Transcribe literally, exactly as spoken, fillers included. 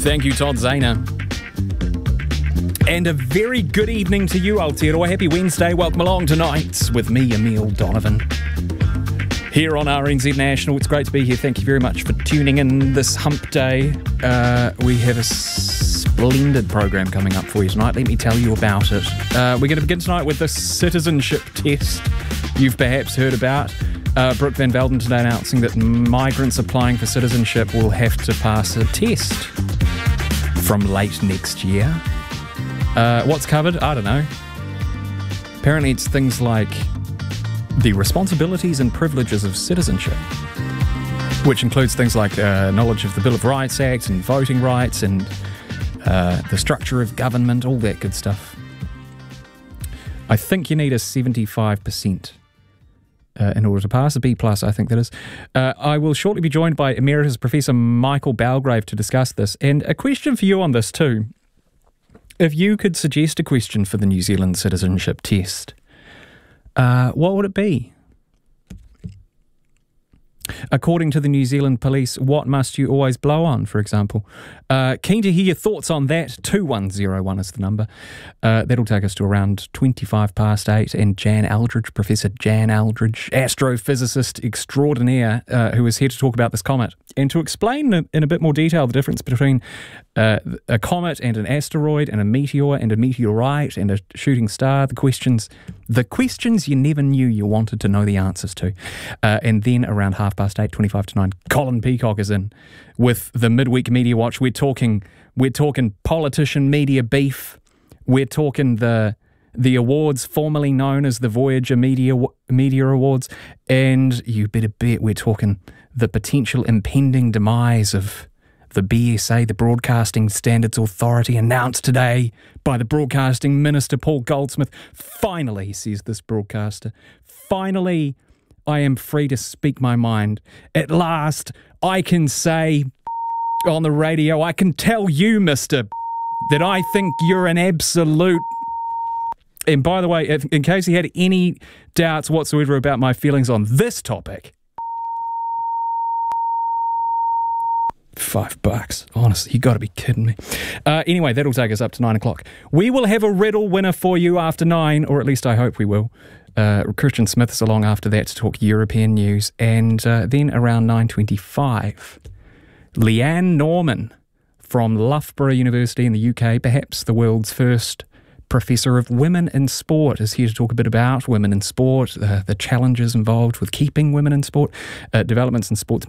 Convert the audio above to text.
Thank you, Todd Zahner. And a very good evening to you, Aotearoa. Happy Wednesday. Welcome along tonight with me, Emile Donovan, here on R N Z National. It's great to be here. Thank you very much for tuning in this hump day. Uh, we have a splendid program coming up for you tonight. Let me tell you about it. Uh, we're going to begin tonight with the citizenship test you've perhaps heard about. Uh, Brooke Van Velden today announcing that migrants applying for citizenship will have to pass a test from late next year. Uh, what's covered? I don't know. Apparently it's things like the responsibilities and privileges of citizenship, which includes things like uh, knowledge of the Bill of Rights Act and voting rights and uh, the structure of government, all that good stuff. I think you need a seventy-five percent uh, in order to pass, a B plus, I think that is. Uh, I will shortly be joined by Emeritus Professor Michael Belgrave to discuss this. And a question for you on this too. If you could suggest a question for the New Zealand citizenship test, uh, what would it be? According to the New Zealand Police, what must you always blow on, for example? Uh, keen to hear your thoughts on that. two one zero one is the number. Uh, that'll take us to around twenty-five past eight. And Jan Aldridge, Professor Jan Aldridge, astrophysicist extraordinaire, uh, who is here to talk about this comet and to explain in a bit more detail the difference between uh, a comet and an asteroid and a meteor and a meteorite and a shooting star. The questions, the questions you never knew you wanted to know the answers to. Uh, and then around half past eight, twenty-five to nine, Colin Peacock is in with the Midweek Media Watch. We're talking, we're talking politician media beef. We're talking the the awards formerly known as the Voyager Media Media Awards, and you better bet we're talking the potential impending demise of the B S A, the Broadcasting Standards Authority, announced today by the Broadcasting Minister Paul Goldsmith. Finally, says this broadcaster, finally I am free to speak my mind. At last I can say on the radio, I can tell you, Mister, that I think you're an absolute... And by the way, if, in case he had any doubts whatsoever about my feelings on this topic, five bucks. Honestly, you got to be kidding me. Uh, anyway, that'll take us up to nine o'clock. We will have a riddle winner for you after nine, or at least I hope we will. Uh, Christian Smith's along after that to talk European news. And uh, then around nine twenty-five, Leanne Norman from Loughborough University in the U K, perhaps the world's first Professor of Women in Sport, is here to talk a bit about women in sport, uh, the challenges involved with keeping women in sport, uh, developments in sports